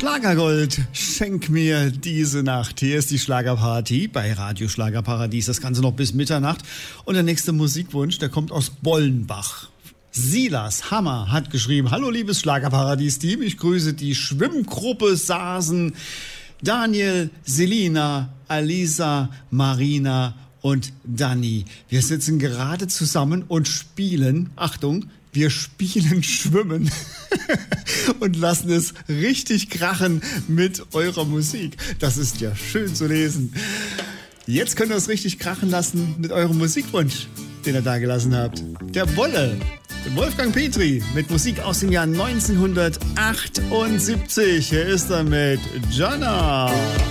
Schlagergold, schenk mir diese Nacht. Hier ist die Schlagerparty bei Radio Schlagerparadies. Das Ganze noch bis Mitternacht. Und der nächste Musikwunsch, der kommt aus Bollenbach. Silas Hammer hat geschrieben: Hallo liebes Schlagerparadies-Team, ich grüße die Schwimmgruppe Sasen, Daniel, Selina, Alisa, Marina und Dani. Wir sitzen gerade zusammen und spielen, Achtung, wir spielen Schwimmen und lassen es richtig krachen mit eurer Musik. Das ist ja schön zu lesen. Jetzt könnt ihr es richtig krachen lassen mit eurem Musikwunsch, den ihr da gelassen habt. Der Wolle, Wolfgang Petri, mit Musik aus dem Jahr 1978. Hier ist er mit Jana.